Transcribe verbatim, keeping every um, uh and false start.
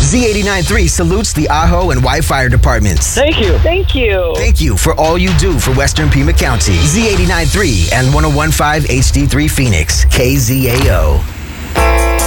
Z eighty-nine point three salutes the Ajo and White Fire Departments. Thank you. Thank you. Thank you for all you do for Western Pima County. Z eighty-nine point three and one oh one point five H D three Phoenix, K Z A O.